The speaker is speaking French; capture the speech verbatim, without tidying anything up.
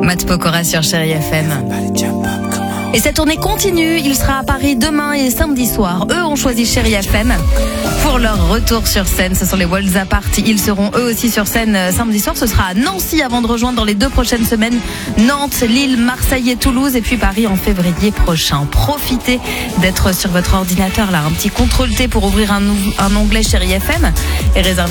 Matt Pokora sur Chérie F M. Et cette tournée continue, il sera à Paris demain et samedi soir. Eux ont choisi Chérie F M pour leur retour sur scène. Ce sont les Walls Apart. Ils seront eux aussi sur scène samedi soir. Ce sera à Nancy avant de rejoindre dans les deux prochaines semaines Nantes, Lille, Marseille et Toulouse. Et puis Paris en février prochain. Profitez d'être sur votre ordinateur là. Un petit contrôle T pour ouvrir un, un onglet Chérie F M et réserver